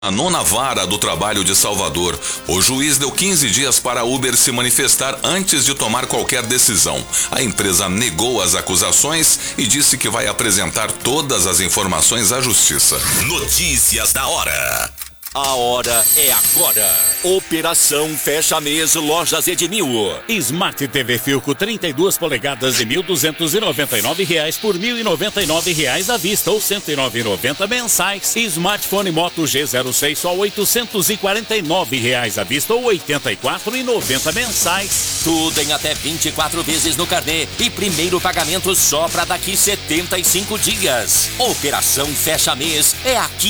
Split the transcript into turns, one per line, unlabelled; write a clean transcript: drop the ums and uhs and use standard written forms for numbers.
A nona vara do trabalho de Salvador, o juiz deu 15 dias para a Uber se manifestar antes de tomar qualquer decisão. A empresa negou as acusações e disse que vai apresentar todas as informações à justiça.
Notícias da hora.
A hora é agora. Operação Fecha Mês Lojas Edmil.
Smart TV Filco 32 polegadas de R$ 1.299 por R$ 1.099 à vista ou R$ 109,90 mensais. Smartphone Moto G06 só R$ 849 à vista ou R$ 84,90 mensais.
Tudo em até 24 vezes no carnê e primeiro pagamento só para daqui 75 dias. Operação Fecha Mês é aqui